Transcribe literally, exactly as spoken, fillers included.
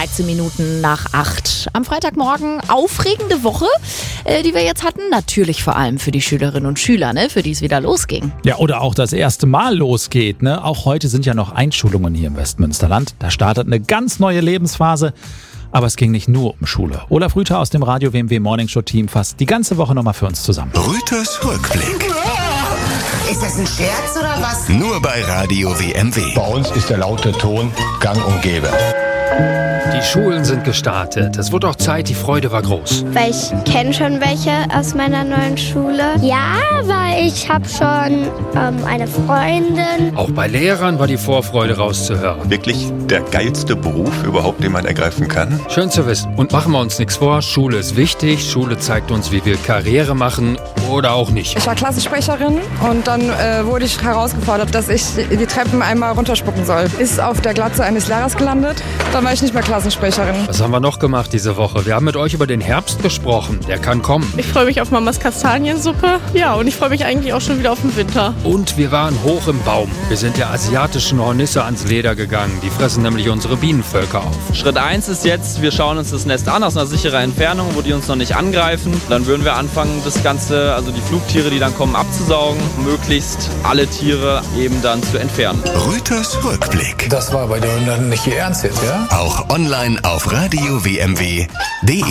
dreizehn Minuten nach acht. Am Freitagmorgen aufregende Woche, äh, die wir jetzt hatten. Natürlich vor allem für die Schülerinnen und Schüler, ne, für die es wieder losging. Ja, oder auch das erste Mal losgeht. Ne? Auch heute sind ja noch Einschulungen hier im Westmünsterland. Da startet eine ganz neue Lebensphase. Aber es ging nicht nur um Schule. Olaf Rüther aus dem Radio W M W Morning Show Team fasst die ganze Woche nochmal für uns zusammen. Rüthers Rückblick. Ist das ein Scherz oder was? Nur bei Radio W M W. Bei uns ist der laute Ton gang und gäbe. Die Schulen sind gestartet. Es wurde auch Zeit, die Freude war groß. Weil ich kenne schon welche aus meiner neuen Schule. Ja, weil ich habe schon ähm, eine Freundin. Auch bei Lehrern war die Vorfreude rauszuhören. Wirklich der geilste Beruf überhaupt, den man ergreifen kann. Schön zu wissen. Und machen wir uns nichts vor, Schule ist wichtig. Schule zeigt uns, wie wir Karriere machen oder auch nicht. Ich war Klassensprecherin und dann äh, wurde ich herausgefordert, dass ich die Treppen einmal runterspucken soll. Ist auf der Glatze eines Lehrers gelandet. Dann war ich nicht mehr Klassensprecherin. Was haben wir noch gemacht diese Woche? Wir haben mit euch über den Herbst gesprochen. Der kann kommen. Ich freue mich auf Mamas Kastaniensuppe. Ja, und ich freue mich eigentlich auch schon wieder auf den Winter. Und wir waren hoch im Baum. Wir sind der asiatischen Hornisse ans Leder gegangen. Die fressen nämlich unsere Bienenvölker auf. Schritt eins ist jetzt, wir schauen uns das Nest an aus einer sicheren Entfernung, wo die uns noch nicht angreifen. Dann würden wir anfangen, das Ganze, also die Flugtiere, die dann kommen, abzusaugen. Möglichst alle Tiere eben dann zu entfernen. Rüthers Rückblick. Das war bei dir nicht Ihr Ernst jetzt, ja? Auch online auf radio w m w punkt d e.